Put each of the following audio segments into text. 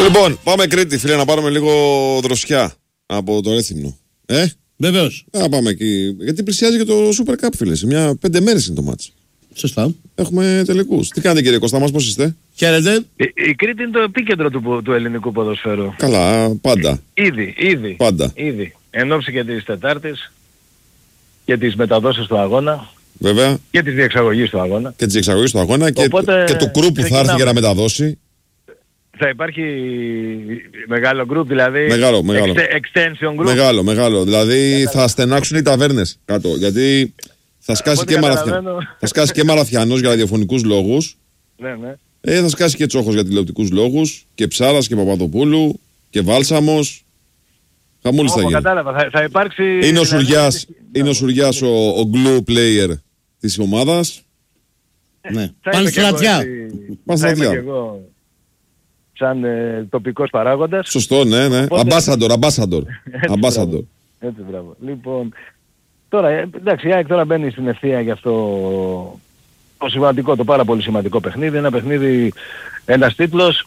Λοιπόν, πάμε Κρήτη, φίλε, να πάρουμε λίγο δροσιά από το Ρέθυμνο. Βεβαίως. Να πάμε εκεί. Γιατί πλησιάζει και το Super Cup, φίλε. Σε μια 5 μέρες είναι το μάτς. Σωστά. Έχουμε τελικούς. Τι κάνετε, κύριε Κώστα μας, πώς είστε? Χαίρετε. Η Κρήτη είναι το επίκεντρο του ελληνικού ποδοσφαίρου. Καλά, πάντα. Ήδη. Πάντα. Εν ώψη και της Τετάρτης και της μεταδόσεως του αγώνα. Βέβαια. Και της διεξαγωγής του αγώνα. Και της εξαγωγής του αγώνα. Οπότε, και του κρου που θα έρθει για να μεταδώσει. Θα υπάρχει μεγάλο group, δηλαδή. Μεγάλο. Extension group. Μεγάλο. Δηλαδή θα στενάξουν οι ταβέρνες κάτω. Γιατί θα σκάσει και Μαραθιανός για ραδιοφωνικούς λόγους. Ναι. Θα σκάσει και Τσόχος για τηλεοπτικούς λόγους. Και Ψάρας και Παπαδοπούλου. Και Βάλσαμος. Χαμούλης θα γίνει. Κατάλαβα. Θα υπάρξει. Είναι ο Σουριάς ο glue player της ομάδας. Ναι. Πανστρατιά. Θα είμαι και εγώ σαν τοπικός παράγοντας. Σωστό, ναι. Ambassador. Έτσι, μπράβο. Λοιπόν, τώρα, εντάξει, η ΑΕΚ τώρα μπαίνει στην ευθεία για αυτό το πάρα πολύ σημαντικό παιχνίδι. Ένα παιχνίδι, ένας τίτλος.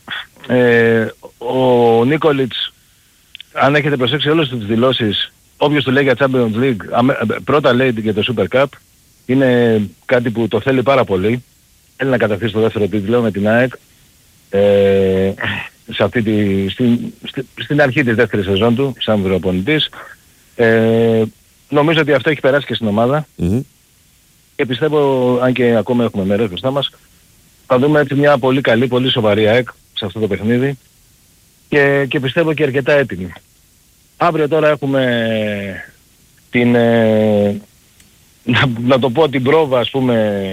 Ο Νίκολιτς, αν έχετε προσέξει όλες τις δηλώσεις, όποιος του λέει για Champions League, πρώτα λέει για το Super Cup, είναι κάτι που το θέλει πάρα πολύ. Θέλει να κατακτήσει το δεύτερο τίτλο με την ΑΕΚ. Στην αρχή της δεύτερης σεζόν του, σαν προπονητής. Νομίζω ότι αυτό έχει περάσει και στην ομάδα. Και πιστεύω, αν και ακόμα έχουμε μέρες μπροστά μας, θα δούμε έτσι μια πολύ καλή, πολύ σοβαρή ΑΕΚ σε αυτό το παιχνίδι. Και πιστεύω και αρκετά έτοιμη. Αύριο τώρα έχουμε να το πω την πρόβα, ας πούμε,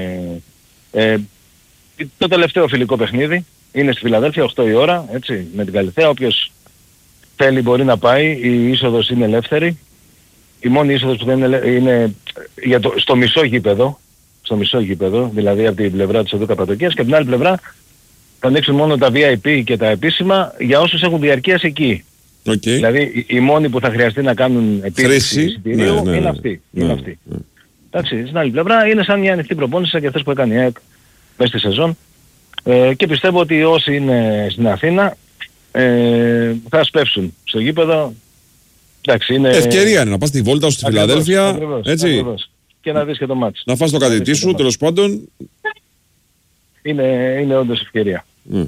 το τελευταίο φιλικό παιχνίδι. Είναι στη Φιλαδέλφια, 8 η ώρα, έτσι, με την Καλιθέα. Όποιος θέλει μπορεί να πάει, η είσοδος είναι ελεύθερη. Η μόνη είσοδος που δεν είναι στο μισό γήπεδο, δηλαδή από την πλευρά της οδού Καπαδοκίας, και από την άλλη πλευρά θα ανοίξουν μόνο τα VIP και τα επίσημα για όσους έχουν διαρκείας εκεί. Okay. Δηλαδή οι μόνοι που θα χρειαστεί να κάνουν επίθεση εισιτηρίου είναι αυτοί. Εντάξει, στην άλλη πλευρά είναι σαν μια ανοιχτή προπόνηση σαν και αυτές που έκανε η ΑΕΚ μέσα στη σεζόν. Και πιστεύω ότι όσοι είναι στην Αθήνα θα σπεύσουν στο γήπεδο. Εντάξει, είναι ευκαιρία είναι να πας στη βόλτα σου στη Φιλαδέλφια. Ακριβώς. Και να δεις και το μάτς. Να φας το κατητή σου, τέλος πάντων. Είναι όντως ευκαιρία.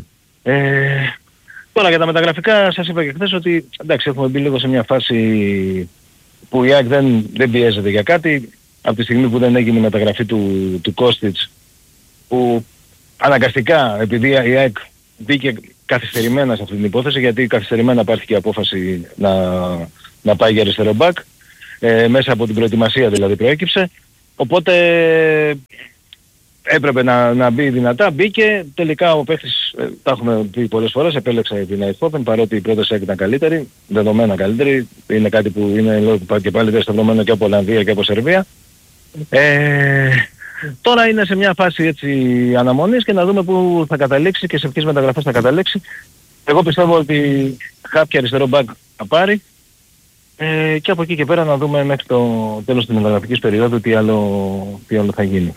Τώρα για τα μεταγραφικά σας είπα και χθες ότι εντάξει, έχουμε μπει λίγο σε μια φάση που η ΑΕΚ δεν πιέζεται για κάτι. Από τη στιγμή που δεν έγινε η μεταγραφή του Κόστιτς, που αναγκαστικά, επειδή η ΑΕΚ μπήκε καθυστερημένα σε αυτή την υπόθεση, γιατί καθυστερημένα πάρθηκε η απόφαση να πάει για αριστερό μπακ, μέσα από την προετοιμασία δηλαδή προέκυψε, οπότε έπρεπε να μπει δυνατά, μπήκε, τελικά ο παίκτης, τα έχουμε πει πολλές φορές, επέλεξε την Eindhoven, παρότι η πρόταση ήταν καλύτερη, δεδομένα καλύτερη, είναι κάτι που είναι λέω, και πάλι δεστευμένο και από Ολλανδία και από Σερβία. Τώρα είναι σε μια φάση έτσι αναμονής και να δούμε πού θα καταλήξει και σε ποιες μεταγραφές θα καταλήξει. Εγώ πιστεύω ότι κάποια αριστερό μπακ θα πάρει και από εκεί και πέρα να δούμε μέχρι το τέλος της μεταγραφικής περίοδου τι άλλο θα γίνει.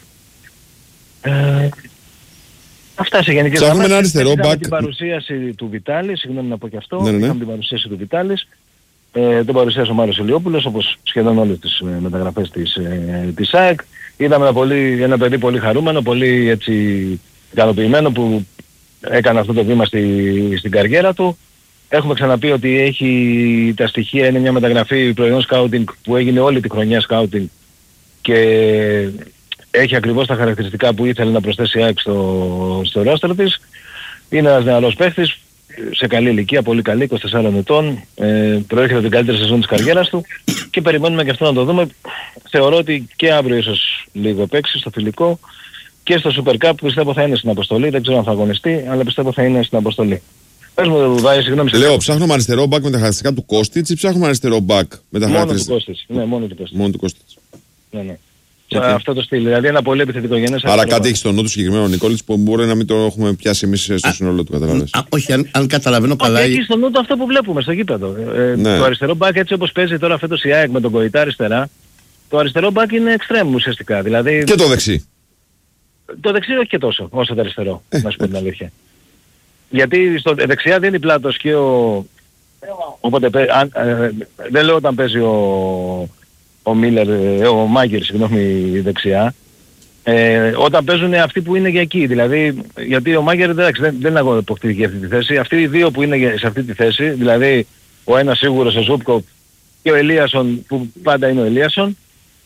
Αυτά σε γενικές γραμμές. Ψάχνουμε ένα αριστερό μπακ. Την παρουσίαση του Βιτάλη, συγγνώμη να πω και αυτό, ναι. είχαμε την παρουσίαση του Βιτάλης. Τον παρουσίασε ο Μάριος Ηλιόπουλος, όπως σχεδόν όλες τις μεταγραφές της ΑΕΚ. Είδαμε ένα παιδί πολύ χαρούμενο, πολύ έτσι ικανοποιημένο που έκανε αυτό το βήμα στην καριέρα του. Έχουμε ξαναπεί ότι έχει τα στοιχεία, είναι μια μεταγραφή προϊόν σκάουτινγκ που έγινε όλη τη χρονιά σκάουτινγκ και έχει ακριβώς τα χαρακτηριστικά που ήθελε να προσθέσει η ΑΕΚ στο ρόστερ της. Είναι ένας νεαρός παίχτης, σε καλή ηλικία, πολύ καλή, 24 ετών, προέρχεται την καλύτερη σεζόν της καριέρας του και περιμένουμε και αυτό να το δούμε. Θεωρώ ότι και αύριο ίσως λίγο παίξει στο φιλικό και στο Super Cup, πιστεύω θα είναι στην αποστολή, δεν ξέρω αν θα αγωνιστεί, αλλά πιστεύω θα είναι στην αποστολή. Πες μου, Βάη, συγγνώμη. Λέω, ψάχνουμε αριστερό μπακ με τα χαρακτηριστικά του Κόστιτς ή ψάχνουμε αριστερό μπακ με τα χαρακτηριστικά? Μόνο του Κόστιτς. Ναι. Okay. Αυτό το στυλ, δηλαδή ένα πολύ επιθετικό γενές. Άρα κάτι έχει στο νου του συγκεκριμένο Νικόλης που μπορεί να μην το έχουμε πιάσει εμείς στο σύνολο του, καταλαβαίνεις? Όχι, αν καταλαβαίνω καλά. Έχει στο νου του αυτό που βλέπουμε στο γήπεδο. Ναι. Το αριστερό μπακ έτσι όπως παίζει τώρα φέτος η ΑΕΚ με τον Κοϊτά αριστερά, το αριστερό μπακ είναι εξτρέμ ουσιαστικά. Δηλαδή, και το δεξί. Το δεξί όχι και τόσο όσο το αριστερό, να σου πω την αλήθεια. γιατί στο δεξιά δίνει πλάτος και οπότε δεν λέω όταν παίζει ο Μάγκερ, συγγνώμη, δεξιά. Όταν παίζουν αυτοί που είναι για εκεί, δηλαδή, γιατί ο Μάγκερ δεν αποκτήθηκε για αυτή τη θέση. Αυτοί οι δύο που είναι σε αυτή τη θέση, δηλαδή ο ένας σίγουρος ο Ζούπκοφ και ο Ελίασον που πάντα είναι ο Ελίασον,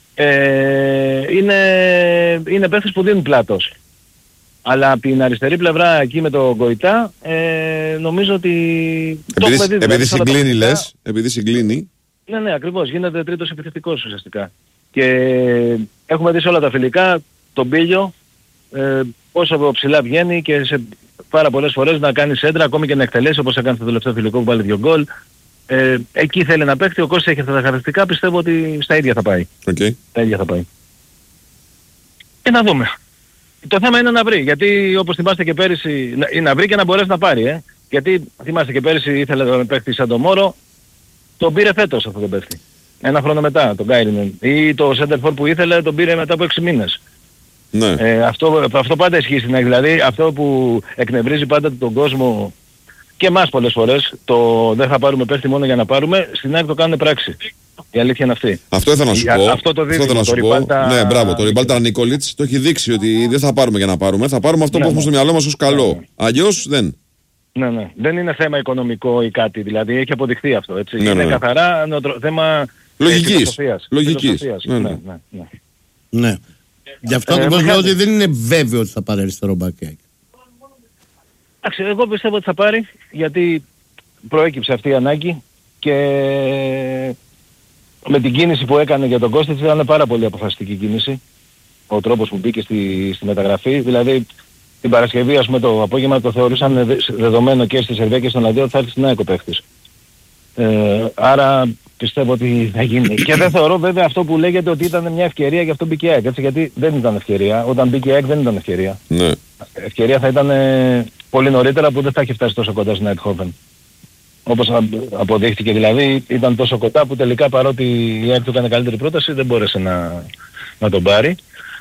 είναι παίχτες που δίνουν πλάτος. Αλλά από την αριστερή πλευρά εκεί με τον Γκοϊτά νομίζω ότι επειδή συγκλίνει λες, επειδή συγκλίνει. Ναι, ακριβώς, γίνεται τρίτος επιθετικός ουσιαστικά. Και έχουμε δει σε όλα τα φιλικά τον Πίλιο πόσο ψηλά βγαίνει και σε πάρα πολλές φορές να κάνει σέντρα, ακόμη και να εκτελέσει, όπως έκανε στο τελευταίο φιλικό που βάλει 2 γκολ. Εκεί θέλει να παίξει, ο Κώστας έχει αυτά τα χαρακτηριστικά, πιστεύω ότι στα ίδια θα πάει. Okay. Στα ίδια θα πάει. Και να δούμε. Το θέμα είναι να βρει, γιατί όπως θυμάστε και πέρυσι, να βρει και να μπορέσει να πάρει. Γιατί θυμάστε και πέρυσι ήθελε να παίξει σαν τον Μόρο, τον πήρε φέτος αυτό το παίχτη. Ένα χρόνο μετά τον Κάιλινεν. Ή το Σέντερφορ που ήθελε τον πήρε μετά από 6 μήνες. Ναι. Αυτό πάντα ισχύει στην ΑΕΚ. Δηλαδή αυτό που εκνευρίζει πάντα τον κόσμο και εμάς πολλές φορές, το δεν θα πάρουμε παίχτη μόνο για να πάρουμε, στην ΑΕΚ το κάνουν πράξη. Η αλήθεια είναι αυτή. Αυτό ήθελα να σου πω. Αυτό το δείχνει. Ναι, μπράβο. Το Ριμπάλτα Νίκολιτς το έχει δείξει ότι δεν θα πάρουμε για να πάρουμε. Θα πάρουμε αυτό που έχουμε στο μυαλό μας ως καλό. Αλλιώς δεν. Ναι. Δεν είναι θέμα οικονομικό ή κάτι. Δηλαδή έχει αποδειχθεί αυτό. Έτσι. Είναι καθαρά θέμα λογικής. Ναι. Γι' αυτό ακριβώς λέω ότι δεν είναι βέβαιο ότι θα πάρει αριστερό μπακ. Εγώ πιστεύω ότι θα πάρει, γιατί προέκυψε αυτή η ανάγκη και με την κίνηση που έκανε για τον Κώστας ήταν πάρα πολύ αποφασιστική κίνηση. Ο τρόπος που μπήκε στη μεταγραφή, δηλαδή την Παρασκευή, ας πούμε, το απόγευμα το θεωρούσαν δεδομένο και στη Σερβία και στον Αντίο ότι θα έρθει στην ΑΕΚ ο παίχτης. Άρα πιστεύω ότι θα γίνει. Και δεν θεωρώ βέβαια αυτό που λέγεται ότι ήταν μια ευκαιρία γι' αυτό μπήκε η ΑΕΚ, έτσι, γιατί δεν ήταν ευκαιρία. Όταν μπήκε η ΑΕΚ δεν ήταν ευκαιρία. Ναι. Ευκαιρία θα ήταν πολύ νωρίτερα που δεν θα είχε φτάσει τόσο κοντά στην Eindhoven. Όπως αποδείχθηκε, δηλαδή ήταν τόσο κοντά που τελικά παρότι η ΑΕΚ του έκανε καλύτερη πρόταση δεν μπόρεσε να τον πάρει.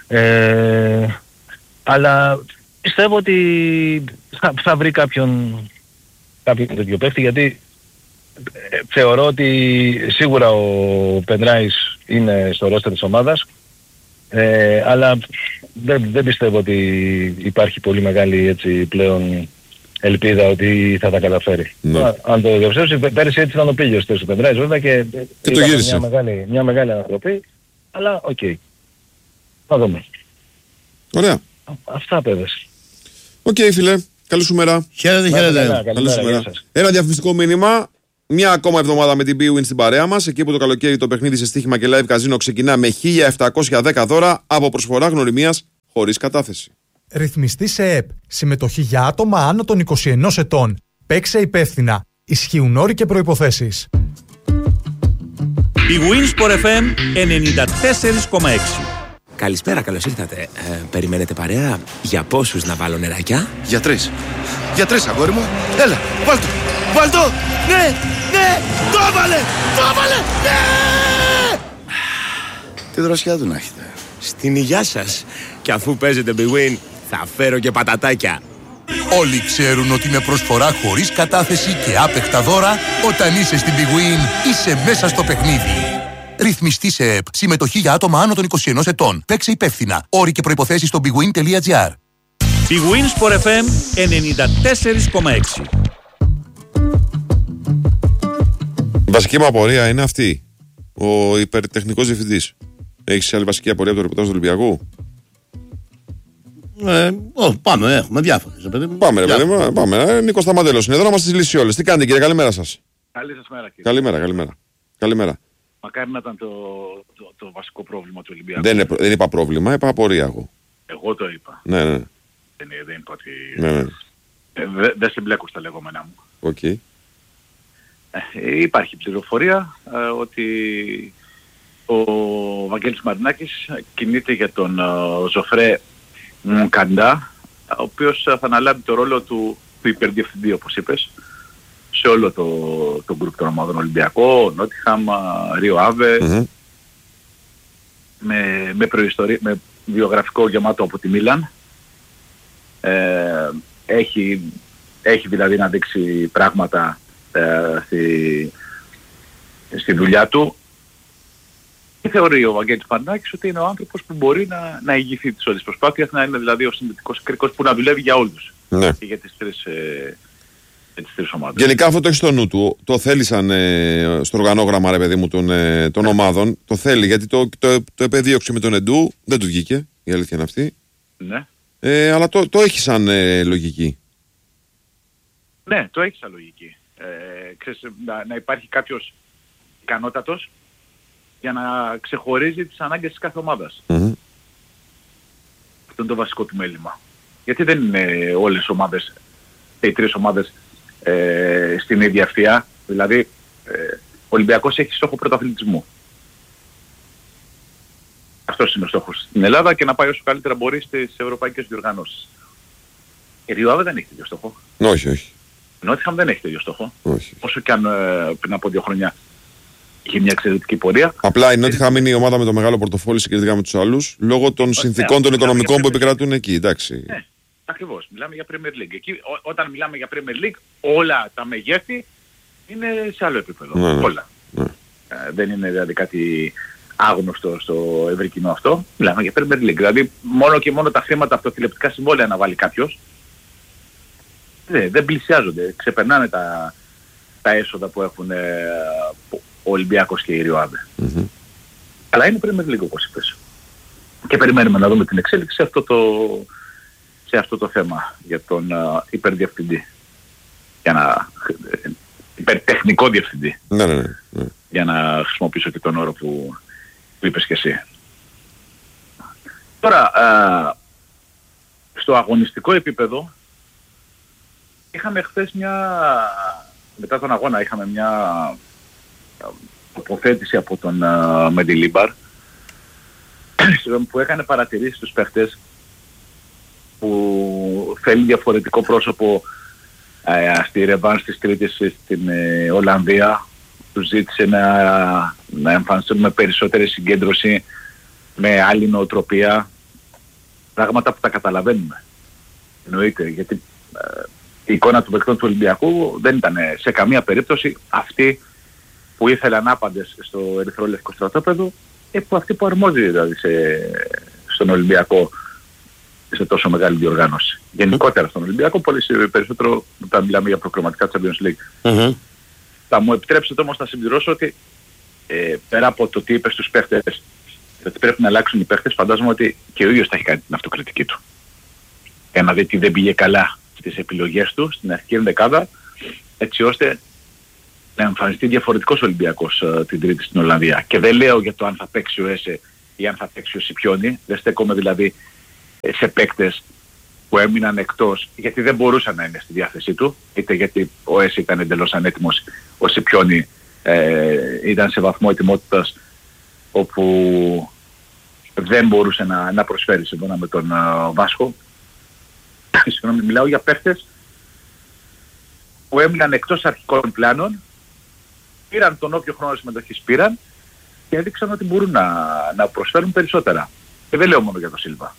Αλλά πιστεύω ότι θα βρει κάποιον τέτοιο παίχτη, γιατί θεωρώ ότι σίγουρα ο Πεντράης είναι στο ρόστερ της ομάδας, αλλά δεν πιστεύω ότι υπάρχει πολύ μεγάλη έτσι πλέον ελπίδα ότι θα τα καταφέρει. Ναι. Αν το διαψεύσει, πέρυσι έτσι ήταν ο Πίλιος του Πεντράης βέβαια και το γύρισε. Μια μεγάλη ανατροπή, αλλά οκ. Θα δούμε. Ωραία. Αυτά παιδες. Οκ, φίλε. Καλή σου μέρα. Χαίρετε. Καλή σου μέρα. Ένα διαφημιστικό μήνυμα. Μια ακόμα εβδομάδα με την BWIN στην παρέα μας. Εκεί που το καλοκαίρι το παιχνίδι σε στοίχημα και live καζίνο ξεκινά με 1.710 δώρα από προσφορά γνωριμίας χωρίς κατάθεση. Ρυθμιστή σε ΕΠ. Συμμετοχή για άτομα άνω των 21 ετών. Παίξε υπεύθυνα. Ισχύουν όροι και προϋποθέσεις. BWIN Sport FM 94,6. Καλησπέρα, καλώς ήρθατε. Περιμένετε παρέα? Για πόσους να βάλω νεράκια? Για 3. Για 3, αγόρι μου. Έλα, βάλ' το. Ναι, το έβαλε, ναι! Τι δροσιά του να έχετε. Στην υγειά σας. Και αφού παίζετε BWIN, θα φέρω και πατατάκια. Όλοι ξέρουν ότι με προσφορά χωρίς κατάθεση και άπεχτα δώρα, όταν είσαι στην BWIN, είσαι μέσα στο παιχνίδι. Ρυθμιστή σε ΕΠ. Συμμετοχή για άτομα άνω των 21 ετών. Παίξε υπεύθυνα. Όροι και προϋποθέσεις στο bwin.gr. BWIN Sport FM 94,6. Η βασική μου απορία είναι αυτή. Ο υπερτεχνικός διευθυντής. Έχεις άλλη βασική απορία από το ρεπορτάζ του Ολυμπιακού? Πάμε, έχουμε διάφορες. Πάμε. Νίκος Σταματέλος είναι εδώ να μας τις λύσει όλες. Τι κάνετε κύριε, καλημέρα σας. Καλή σας μέρα κύριε. Καλημέρα. Μακάρι να ήταν το βασικό πρόβλημα του Ολυμπιακού. Δεν είπα πρόβλημα, είπα απορία εγώ. Εγώ το είπα. Ναι. Δεν είπα ότι... Ναι. Δεν συμπλέκω στα λεγόμενά μου. Οκ. Υπάρχει πληροφορία ότι ο Βαγγέλης Μαρινάκης κινείται για τον Ζωφρέ Καντά, ο οποίος θα αναλάβει το ρόλο του υπερδιευθυντή, όπως είπες, σε όλο το γκρουπ των ομάδων Ολυμπιακό, Νότιχαμ, Ρίο Άβε, με βιογραφικό γεμάτο από τη Μίλαν. Έχει έχει δηλαδή να δείξει πράγματα στη δουλειά του. Και θεωρεί ο Βαγγέλης Μαρινάκης ότι είναι ο άνθρωπος που μπορεί να ηγηθεί της όλης προσπάθειας, να είναι δηλαδή ο συνδετικός κρίκος που να δουλεύει για όλους. Ναι. Και για τις τρεις ομάδες. Γενικά αυτό το έχει στο νου του. Το θέλησαν στο οργανόγραμμα, ρε παιδί μου, των ομάδων. Το θέλει, γιατί το επεδίωξε με τον Εντού. Δεν του βγήκε, η αλήθεια είναι αυτή. Ναι. Αλλά το έχει σαν λογική. Ναι, το έχει σαν λογική. Ξέρεις, να υπάρχει κάποιος ικανότατος για να ξεχωρίζει τις ανάγκες της κάθε ομάδας. Mm-hmm. Αυτό είναι το βασικό του μέλημα. Γιατί δεν είναι όλες οι ομάδες, οι τρεις ομάδες στην ίδια ευθεία. Δηλαδή, ο Ολυμπιακός έχει στόχο πρωταθλητισμού. Αυτός είναι ο στόχος στην Ελλάδα και να πάει όσο καλύτερα μπορεί στις ευρωπαϊκές διοργανώσεις. Η Ριουάβε δεν έχει τέτοιο στόχο. Όχι, όχι. Η Νότιχαμ δεν έχει τέτοιο στόχο. Όχι. Όσο και αν πριν από 2 χρόνια είχε μια εξαιρετική πορεία. Απλά η Νότιχαμ είναι η ομάδα με το μεγάλο πορτοφόλι συγκριτικά με τους άλλους, λόγω των συνθηκών των οικονομικών που επικρατούν εκεί. Εντάξει. Ναι, ακριβώς. Μιλάμε για Premier League. Εκεί, όταν μιλάμε για Premier League, όλα τα μεγέθη είναι σε άλλο επίπεδο. Ναι, όλα. Ναι. Δεν είναι δηλαδή κάτι άγνωστο στο ευρύ κοινό αυτό. Μιλάμε για Premier League. Δηλαδή μόνο και μόνο τα χρήματα από τα τηλεοπτικά συμβόλαια να βάλει κάποιος δεν πλησιάζονται. Ξεπερνάνε τα έσοδα που έχουν ο Ολυμπιακός και η Ριουάβε. Mm-hmm. Αλλά είναι Premier League όπως είπες. Και περιμένουμε να δούμε την εξέλιξη σε αυτό το θέμα για τον υπερδιευθυντή. Υπερτεχνικό διευθυντή. Ναι. Για να χρησιμοποιήσω και τον όρο που είπες και εσύ. Τώρα, στο αγωνιστικό επίπεδο είχαμε χθες μετά τον αγώνα είχαμε μια τοποθέτηση από τον Μεντιλίμπαρ που έκανε παρατηρήσεις στους παίχτες που θέλει διαφορετικό πρόσωπο στη ρεβάνς της Τρίτης στην Ολλανδία. Τους ζήτησε να εμφανιστούν με περισσότερη συγκέντρωση, με άλλη νοοτροπία, πράγματα που τα καταλαβαίνουμε. Εννοείται, γιατί η εικόνα του παικτών του Ολυμπιακού δεν ήταν σε καμία περίπτωση αυτή που ήθελαν άπαντες στο ερυθρόλευκο στρατόπεδο που αυτή που αρμόζει δηλαδή στον Ολυμπιακό σε τόσο μεγάλη διοργάνωση. Γενικότερα στον Ολυμπιακό, πολύ περισσότερο όταν μιλάμε για προκριματικά Champions League. Mm-hmm. Θα μου επιτρέψετε όμως να συμπληρώσω ότι πέρα από το τι είπε στους παίχτες ότι πρέπει να αλλάξουν οι παίχτες, φαντάζομαι ότι και ο ίδιος θα έχει κάνει την αυτοκριτική του. Για να δει τι δεν πήγε καλά στις επιλογές του, στην αρχική ενδεκάδα, έτσι ώστε να εμφανιστεί διαφορετικός Ολυμπιακός την Τρίτη στην Ολλανδία. Και δεν λέω για το αν θα παίξει ο Έσε ή αν θα παίξει ο Σιπιόνι, δεν στέκομαι δηλαδή σε παίκτες που έμειναν εκτός γιατί δεν μπορούσαν να είναι στη διάθεσή του, είτε γιατί ο Έσε ήταν εντελώς ανέτοιμος, ο Σιπιόνι ήταν σε βαθμό ετοιμότητας όπου δεν μπορούσε να προσφέρει σύμφωνα με τον Βάσκο. Συγγνώμη, μιλάω για παίχτες που έμειναν εκτός αρχικών πλάνων, πήραν τον όποιο χρόνο συμμετοχής πήραν και έδειξαν ότι μπορούν να προσφέρουν περισσότερα. Και δεν λέω μόνο για τον Σίλβα.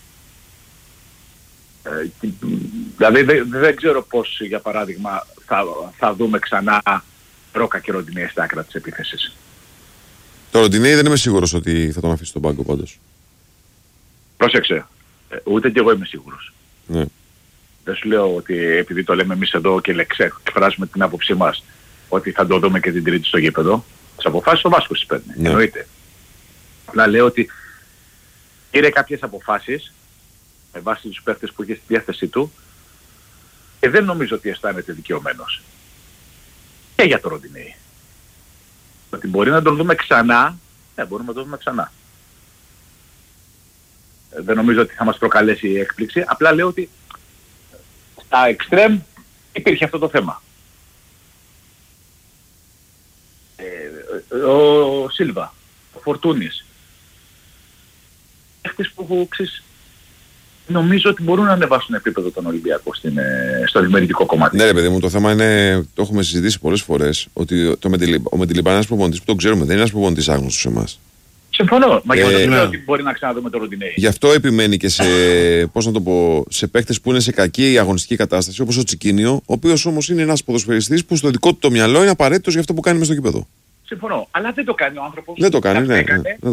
Δηλαδή δεν ξέρω πώς, για παράδειγμα, θα δούμε ξανά Ρόκα και Ροντινέη στα άκρα της επίθεσης. Το Ροντινέη δεν είμαι σίγουρος ότι θα τον αφήσει στον πάγκο πάντως. Πρόσεξε. Ούτε και εγώ είμαι σίγουρος. Ναι. Δεν σου λέω ότι επειδή το λέμε εμείς εδώ και εκφράζουμε την άποψή μας ότι θα το δούμε και την Τρίτη στο γήπεδο, τις αποφάσεις ο Βάσκος τις παίρνει. Ναι. Εννοείται. Απλά λέω ότι πήρε κάποιες αποφάσεις με βάση τους παίχτες που είχε στη διάθεσή του και δεν νομίζω ότι αισθάνεται δικαιωμένος. Και για το Ροντινέη. Ότι μπορεί να τον δούμε ξανά, μπορούμε να τον δούμε ξανά. Δεν νομίζω ότι θα μας προκαλέσει η έκπληξη, απλά λέω ότι στα εξτρέμ υπήρχε αυτό το θέμα. Ο Σίλβα, ο Φορτούνης, παίχτες που νομίζω ότι μπορούν να ανεβάσουν επίπεδο τον Ολυμπιακό στο δημιουργικό κομμάτι. Ναι ρε παιδί μου, το θέμα είναι, το έχουμε συζητήσει πολλές φορές, ότι ο Μεντιλίμπα είναι ένας προπονητής που τον ξέρουμε, δεν είναι ένας προπονητής άγνωστος σε εμάς. Συμφωνώ. Μα για το λέω ότι μπορεί να ξαναδούμε το Ροντινέι. Γι' αυτό επιμένει και σε, πώς να το πω, σε παίκτες που είναι σε κακή αγωνιστική κατάσταση, όπως ο Τσικίνιο, ο οποίος όμως είναι ένας ποδοσφαιριστής που στο δικό του το μυαλό είναι απαραίτητος για αυτό που κάνει μες στο γήπεδο. Συμφωνώ. Αλλά δεν το κάνει ο άνθρωπος. Δεν το κάνει, ναι.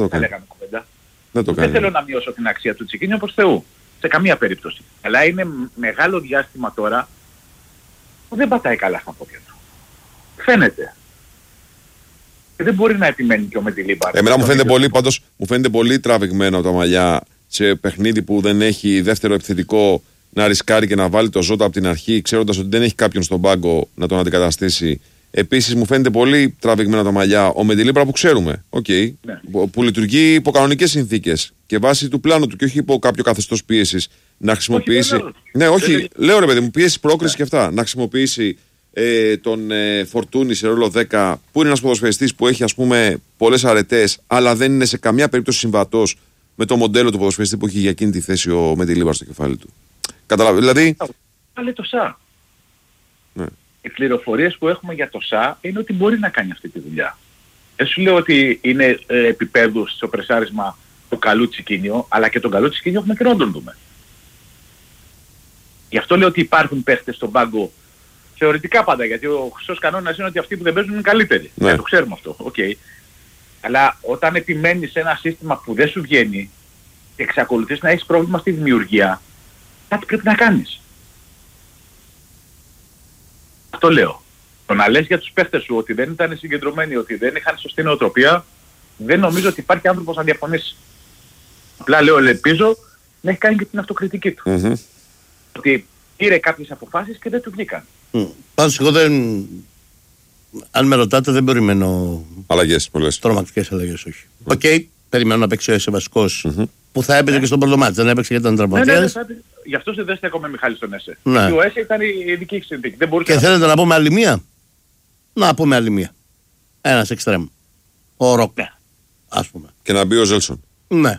Δεν θέλω να μειώσω την αξία του Τσικίνιο όπως Θεού. Σε καμία περίπτωση. Αλλά είναι μεγάλο διάστημα τώρα που δεν πατάει καλά στα πόδια του. Φαίνεται. Και δεν μπορεί να επιμένει και ο Μεντιλίμπαρ. Εμένα μου φαίνεται πολύ τραβηγμένο τα μαλλιά σε παιχνίδι που δεν έχει δεύτερο επιθετικό να ρισκάρει και να βάλει το Ζώτα από την αρχή, ξέροντας ότι δεν έχει κάποιον στον πάγκο να τον αντικαταστήσει. Επίσης μου φαίνεται πολύ τραβηγμένο τα μαλλιά ο Μεντιλίμπαρ που ξέρουμε, ναι. που λειτουργεί υπό κανονικές συνθήκες και βάσει του πλάνου του και όχι υπό κάποιο καθεστώς πίεσης να χρησιμοποιήσει. Λέω ρε παιδί μου, πίεση, πρόκριση και αυτά. Να χρησιμοποιήσει τον Φορτούνη σε ρόλο 10, που είναι ένας ποδοσφαιριστής που έχει ας πούμε πολλές αρετές, αλλά δεν είναι σε καμιά περίπτωση συμβατός με το μοντέλο του ποδοσφαιριστή που έχει για εκείνη τη θέση ο Μεντιλίμπαρ στο κεφάλι του. Καταλάβει, δηλαδή. Πάλι το ΣΑ. Ναι. Οι πληροφορίες που έχουμε για το ΣΑ είναι ότι μπορεί να κάνει αυτή τη δουλειά. Δεν σου λέω ότι είναι επίπεδου στο πρεσάρισμα το καλού Τσικίνιο, αλλά και τον καλό Τσικίνιο έχουμε καιρό να τον δούμε. Γι' αυτό λέω ότι υπάρχουν παίχτες στον πάγκο. Θεωρητικά πάντα, γιατί ο χρυσός κανόνας είναι ότι αυτοί που δεν παίζουν είναι καλύτεροι. Ναι. Το ξέρουμε αυτό. Okay. Αλλά όταν επιμένεις σε ένα σύστημα που δεν σου βγαίνει και εξακολουθείς να έχεις πρόβλημα στη δημιουργία, κάτι πρέπει να κάνεις. Αυτό λέω. Το να λες για τους παίχτες σου ότι δεν ήταν συγκεντρωμένοι, ότι δεν είχαν σωστή νοοτροπία, δεν νομίζω ότι υπάρχει άνθρωπος να διαφωνήσει. Απλά λέω, ελπίζω να έχει κάνει και την αυτοκριτική του. Mm-hmm. Ότι πήρε κάποιες αποφάσεις και δεν του βγήκαν. Πάντως εγώ δεν... Αν με ρωτάτε δεν περιμένω... Αλλαγές πολλές. Τρομακτικές αλλαγές, όχι. Οκ, περιμένω να παίξει ο Έσε βασικός που θα έπαιζε και στον πρώτο μάτι. Δεν έπαιξε γιατί ήταν τραυματίας. Γι' αυτό δεν στέκομαι Μιχάλη στον Έσε. Ναι. Ο Έσε ήταν η ειδική συνθήκη. Και θέλετε να πούμε άλλη μία. Να πούμε άλλη μία. Ένας εξτρέμ. Ο Ροκ. Ας πούμε. Και να μπει ο Ζέλσον. Ναι.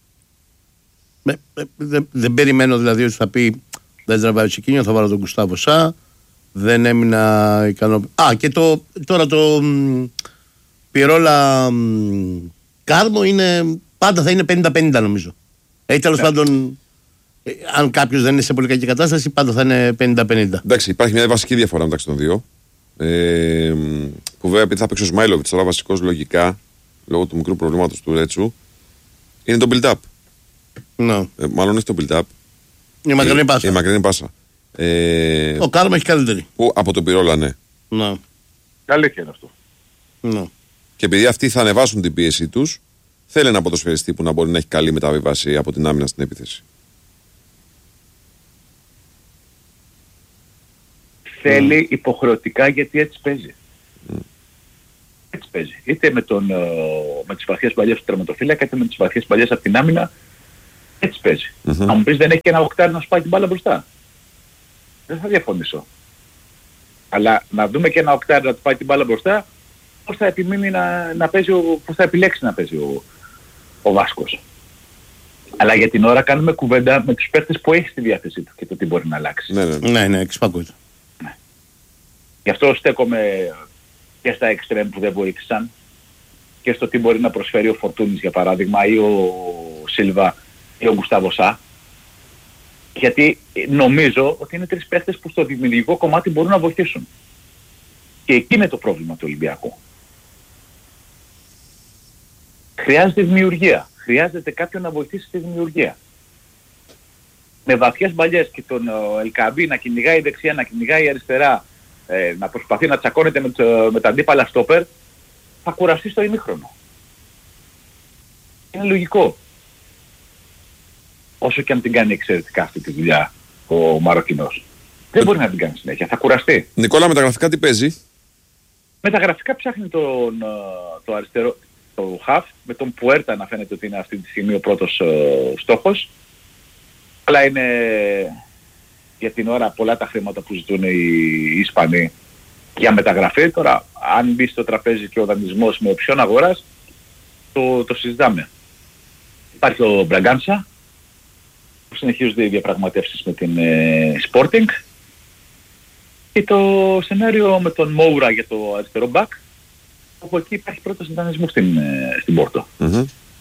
Δεν περιμένω δηλαδή ότι θα πει δεν τραβάει ο Τσικίνιο, θα βάλω τον Γκουστάβο Σα. Δεν έμεινα ικανοποιημένο. Και τώρα το Πιερόλα Κάρμο είναι, πάντα θα είναι 50-50 νομίζω. Τέλος πάντων, αν κάποιος δεν είναι σε πολύ κακή κατάσταση, πάντα θα είναι 50-50. Εντάξει, υπάρχει μια βασική διαφορά μεταξύ των δύο. Που βέβαια επειδή θα παίξει ο Σμάιλοβιτς τώρα βασικός λογικά, λόγω του μικρού προβλήματος του Ρέτσου, είναι το build-up. No. Μάλλον όχι το build-up. Η μακρινή πάσα. Η μακρινή πάσα. Ο Κάρμα έχει καλύτερη. Που από τον Πιρόλα, ναι. No. Καλή είναι αυτό. No. Και επειδή αυτοί θα ανεβάσουν την πίεση τους, θέλει ένα ποδοσφαιριστή που να μπορεί να έχει καλή μεταβίβαση από την άμυνα στην επίθεση. Θέλει υποχρεωτικά γιατί έτσι παίζει. Έτσι παίζει. Είτε με τις βαθιές παλιές του τερματοφύλακα, είτε με τις βαθιές παλιές από την άμυνα. Έτσι παίζει. Αν μου πεις δεν έχει και ένα οκτάρι να σπάει την μπάλα μπροστά. Δεν θα διαφωνήσω. Αλλά να δούμε και ένα οκτάρι να του πάει την μπάλα μπροστά, πώς θα επιμείνει να παίζει, πώς θα επιλέξει να παίζει ο Βάσκος. Αλλά για την ώρα κάνουμε κουβέντα με τους παίκτες που έχει στη διάθεσή του και το τι μπορεί να αλλάξει. Ναι, εξυπακούεται. Ναι. Γι' αυτό στέκομαι και στα εξτρέμ που δεν βοήθησαν και στο τι μπορεί να προσφέρει ο Φορτούνης για παράδειγμα ή ο Σίλβα ή ο Γκουστάβο Σα. Γιατί νομίζω ότι είναι τρεις παίχτες που στο δημιουργικό κομμάτι μπορούν να βοηθήσουν. Και εκεί είναι το πρόβλημα του Ολυμπιακού. Χρειάζεται δημιουργία. Χρειάζεται κάποιον να βοηθήσει στη δημιουργία. Με βαθιές μπαλιές και τον Ελκαμπή να κυνηγάει δεξιά, να κυνηγάει αριστερά, να προσπαθεί να τσακώνεται με τα αντίπαλα στόπερ, θα κουραστεί στο ημίχρονο. Είναι λογικό. Όσο και αν την κάνει εξαιρετικά αυτή τη δουλειά ο Μαροκινός. Δεν μπορεί να την κάνει συνέχεια, θα κουραστεί. Νικόλα, με τα γραφικά τι παίζει? Με τα γραφικά ψάχνει το αριστερό, το χαφ, με τον Πουέρτα να φαίνεται ότι είναι αυτή τη στιγμή ο πρώτος στόχος. Αλλά είναι για την ώρα πολλά τα χρήματα που ζητούν οι Ισπανοί για μεταγραφή. Τώρα αν μπει στο τραπέζι και ο δανεισμός με οψιόν αγοράς, το συζητάμε. Υπάρχει ο Μπραγκάνσα, που συνεχίζονται οι διαπραγματεύσεις με την Sporting, και το σενάριο με τον Μόουρα για το αριστερό μπακ, όπου εκεί υπάρχει πρώτος δανεισμός στην Πόρτο.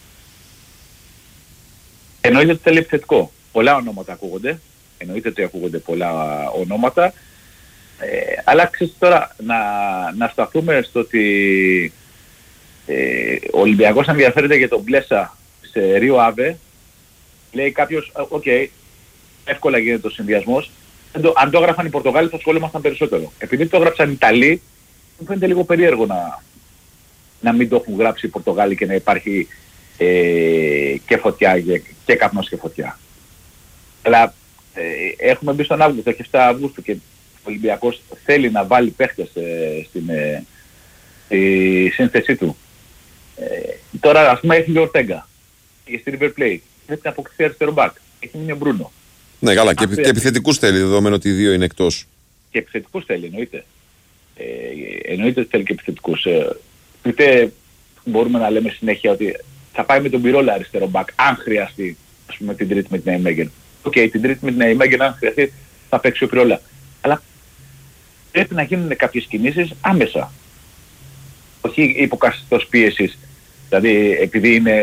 Εννοείται ότι θέλει επιθετικό. Πολλά ονόματα ακούγονται. Εννοείται ότι ακούγονται πολλά ονόματα. Αλλά ξέρεις τώρα να σταθούμε στο ότι ο Ολυμπιακός ενδιαφέρεται για τον Μπλέσα σε Ρίο Άβε. Λέει κάποιος, εύκολα γίνεται ο συνδυασμός. Αν το έγραφαν οι Πορτογάλοι θα ασχολούμασταν περισσότερο. Επειδή το έγραψαν οι Ιταλοί, μου φαίνεται λίγο περίεργο να μην το έχουν γράψει οι Πορτογάλοι και να υπάρχει και φωτιά και καπνός και φωτιά. Αλλά έχουμε μπει στον Αύγουστο, έχει 7 Αυγούστου και ο Ολυμπιακός θέλει να βάλει παίχτες στη σύνθεσή του. Τώρα ας πούμε έχει ο Ορτέγκα και στη River Plate. Πρέπει να αποκτήσει αριστερό μπακ. Έχει μείνει ο Μπρούνο. Ναι, καλά. Και επιθετικούς θέλει, δεδομένου ότι οι δύο είναι εκτός. Και επιθετικούς θέλει, εννοείται. Εννοείται ότι θέλει και επιθετικούς. Ούτε μπορούμε να λέμε συνέχεια ότι θα πάει με τον Πιρόλα αριστερό μπακ, αν χρειαστεί, ας πούμε, την τρίτη με την Ναϊμέγεν. Την τρίτη με την Ναϊμέγεν, αν χρειαστεί, θα παίξει ο Πιρόλα. Αλλά πρέπει να γίνουν κάποιες κινήσεις άμεσα. Όχι υποκαθιστός πίεσης. Δηλαδή, επειδή είναι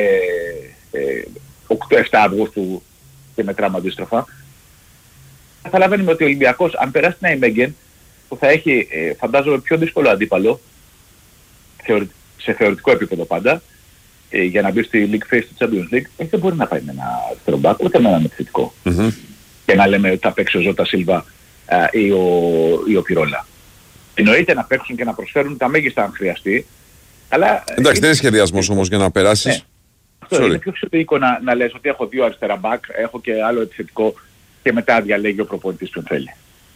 7 Αυγούστου και μετράμε αντίστροφα, καταλαβαίνουμε ότι ο Ολυμπιακός, αν περάσει την Ναϊμέγεν, που θα έχει, φαντάζομαι, πιο δύσκολο αντίπαλο, σε θεωρητικό επίπεδο πάντα, για να μπει στη League Phase του Champions League, δεν μπορεί να πάει με ένα αριστερό μπακ, ούτε με έναν επιθετικό. Και να λέμε ότι θα παίξει ο Ζώτα Σίλβα ή ο Πιρόλα. Εννοείται να παίξουν και να προσφέρουν τα μέγιστα αν χρειαστεί. Αλλά εντάξει, δεν είναι σχεδιασμός όμως για να περάσεις. Ναι. Αυτό είναι πιο φυσιολογικό να λες ότι έχω 2 αριστερά μπακ, έχω και άλλο επιθετικό και μετά διαλέγει ο προπονητής ποιον θέλει.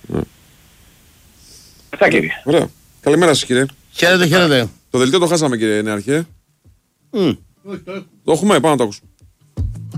Αυτά κύριε. Ωραία. Καλημέρα σας κύριε. Χαίρετε. Το δελτίο το χάσαμε κύριε Νεάρχε. Το έχουμε, πάμε να το ακούσουμε.